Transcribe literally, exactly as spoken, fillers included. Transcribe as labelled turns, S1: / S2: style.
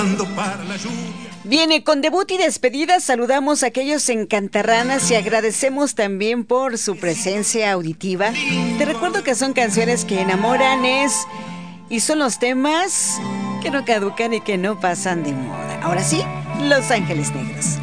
S1: Viene con debut y despedida. Saludamos a aquellos encantarranas y agradecemos también por su presencia auditiva. Te recuerdo que son canciones que enamoran es y son los temas que no caducan y que no pasan de moda. Ahora sí, Los Ángeles Negros.